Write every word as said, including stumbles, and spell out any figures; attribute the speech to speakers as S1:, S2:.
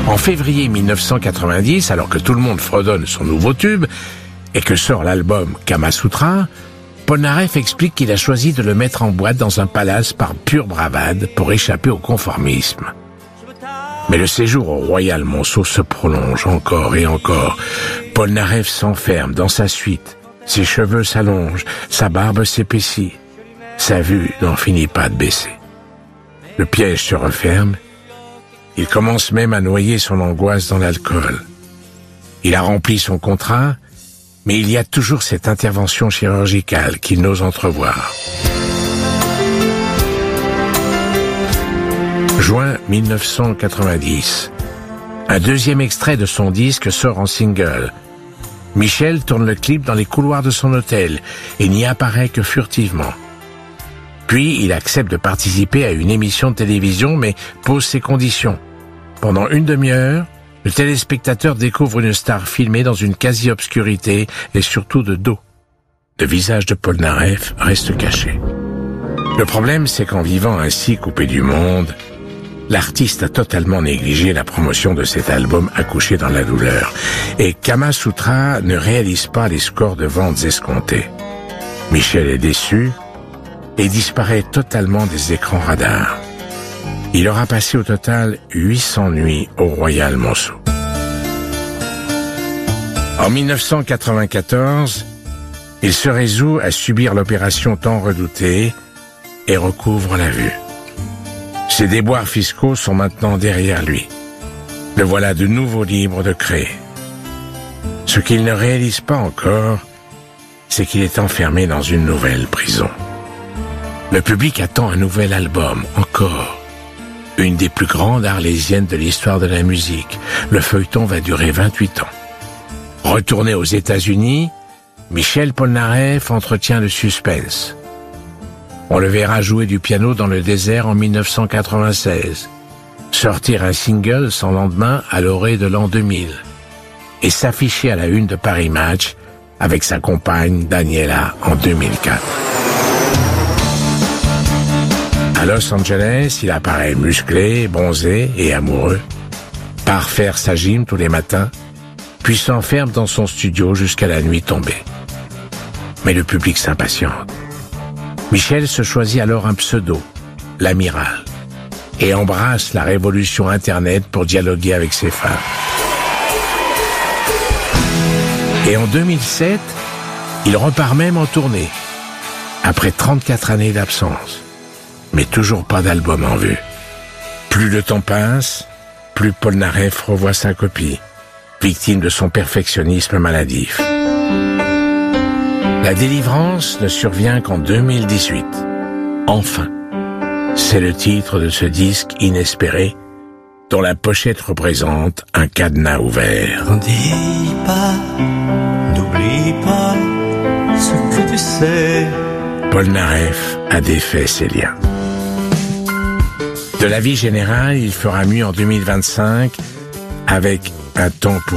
S1: En février mille neuf cent quatre-vingt-dix, alors que tout le monde fredonne son nouveau tube et que sort l'album Kama Sutra, Polnareff explique qu'il a choisi de le mettre en boîte dans un palace par pure bravade pour échapper au conformisme. Mais le séjour au Royal Monceau se prolonge encore et encore. Polnareff s'enferme dans sa suite. Ses cheveux s'allongent, sa barbe s'épaissit. Sa vue n'en finit pas de baisser. Le piège se referme. Il commence même à noyer son angoisse dans l'alcool. Il a rempli son contrat, mais il y a toujours cette intervention chirurgicale qu'il n'ose entrevoir. Juin mille neuf cent quatre-vingt-dix. Un deuxième extrait de son disque sort en single. Michel tourne le clip dans les couloirs de son hôtel et n'y apparaît que furtivement. Puis, il accepte de participer à une émission de télévision, mais pose ses conditions. Pendant une demi-heure, le téléspectateur découvre une star filmée dans une quasi-obscurité et surtout de dos. Le visage de Polnareff reste caché. Le problème, c'est qu'en vivant ainsi coupé du monde, l'artiste a totalement négligé la promotion de cet album accouché dans la douleur. Et Kama Sutra ne réalise pas les scores de ventes escomptés. Michel est déçu et disparaît totalement des écrans radars. Il aura passé au total huit cents nuits au Royal Monceau. En mille neuf cent quatre-vingt-quatorze, il se résout à subir l'opération tant redoutée et recouvre la vue. Ses déboires fiscaux sont maintenant derrière lui. Le voilà de nouveau libre de créer. Ce qu'il ne réalise pas encore, c'est qu'il est enfermé dans une nouvelle prison. Le public attend un nouvel album, encore. Une des plus grandes arlésiennes de l'histoire de la musique. Le feuilleton va durer vingt-huit ans. Retourné aux États-Unis, Michel Polnareff entretient le suspense. On le verra jouer du piano dans le désert en mille neuf cent quatre-vingt-seize, sortir un single sans lendemain à l'orée de l'an deux mille, et s'afficher à la une de Paris Match avec sa compagne Daniela en deux mille quatre. À Los Angeles, il apparaît musclé, bronzé et amoureux, part faire sa gym tous les matins, puis s'enferme dans son studio jusqu'à la nuit tombée. Mais le public s'impatiente. Michel se choisit alors un pseudo, l'Amiral, et embrasse la révolution Internet pour dialoguer avec ses fans. Et en deux mille sept, il repart même en tournée, après trente-quatre années d'absence. Mais toujours pas d'album en vue. Plus le temps passe, plus Polnareff revoit sa copie, victime de son perfectionnisme maladif. La délivrance ne survient qu'en deux mille dix-huit. Enfin, c'est le titre de ce disque inespéré, dont la pochette représente un cadenas ouvert.
S2: N'oublie pas, n'oublie pas ce que tu sais.
S1: Polnareff a défait ses liens. De la vie générale, il fera mieux en deux mille vingt-cinq avec Un temps pour